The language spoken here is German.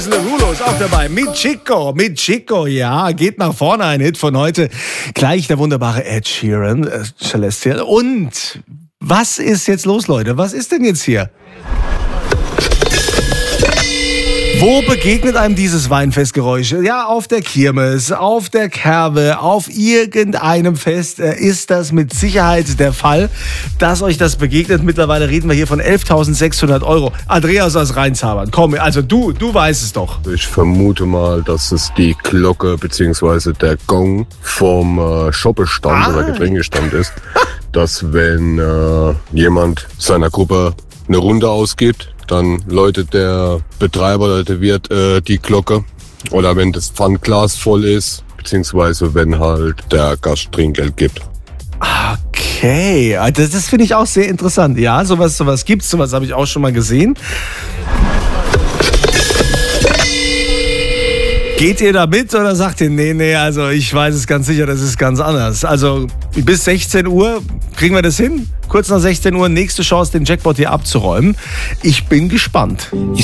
Rulo ist auch dabei. Mit Chico, ja, geht nach vorne, ein Hit von heute. Gleich der wunderbare Ed Sheeran, Celestial. Und was ist jetzt los, Leute? Was ist denn jetzt hier? Wo begegnet einem dieses Weinfestgeräusch? Ja, auf der Kirmes, auf der Kerbe, auf irgendeinem Fest ist das mit Sicherheit der Fall, dass euch das begegnet. Mittlerweile reden wir hier von 11.600 Euro. Andreas aus Rheinzabern, komm, also du weißt es doch. Ich vermute mal, dass es die Glocke bzw. der Gong vom Shoppestand oder Getränkestand ist, dass wenn jemand seiner Gruppe eine Runde ausgibt, dann läutet der Betreiber oder der Wirt die Glocke. Oder wenn das Pfandglas voll ist, beziehungsweise wenn halt der Gast Trinkgeld gibt. Okay, das finde ich auch sehr interessant. Ja, sowas gibt's, sowas habe ich auch schon mal gesehen. Geht ihr da mit oder sagt ihr, nee, also ich weiß es ganz sicher, das ist ganz anders. Also bis 16 Uhr kriegen wir das hin? Kurz nach 16 Uhr, nächste Chance, den Jackpot hier abzuräumen. Ich bin gespannt.